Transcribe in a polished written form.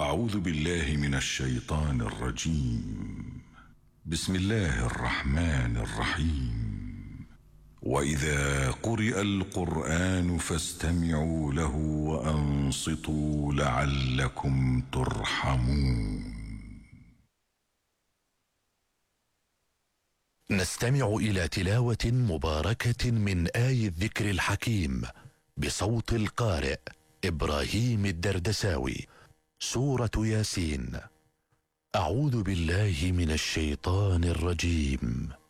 أعوذ بالله من الشيطان الرجيم. بسم الله الرحمن الرحيم. وإذا قرئ القرآن فاستمعوا له وأنصتوا لعلكم ترحمون. نستمع إلى تلاوة مباركة من آي الذكر الحكيم بصوت القارئ إبراهيم الدردساوي. سورة ياسين. أعوذ بالله من الشيطان الرجيم.